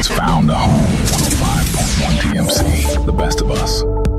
has found a home. 105.1 TMC, the best of us.